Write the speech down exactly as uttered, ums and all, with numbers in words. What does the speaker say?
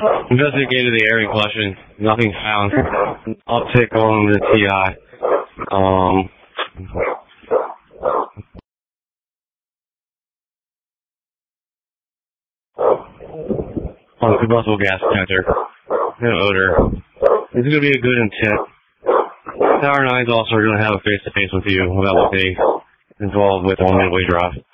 Investigated the area in question. Nothing found. Uptick on the T I. Um, on the combustible gas detector. No odor. This is going to be a good intent. Tower nine's also going to have a face-to-face with you about what they involved with on Midway Drive.